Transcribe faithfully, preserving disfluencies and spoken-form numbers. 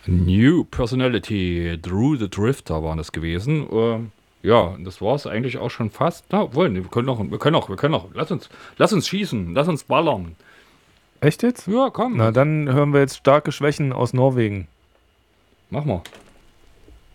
New Personality, Drew the Drifter waren das gewesen. Ähm, ja, das war es eigentlich auch schon fast. Na, wollen, wir können noch, wir können noch, wir können noch. Lass uns, lass uns schießen, lass uns ballern. Echt jetzt? Ja, komm. Na, dann hören wir jetzt starke Schwächen aus Norwegen. Mach mal.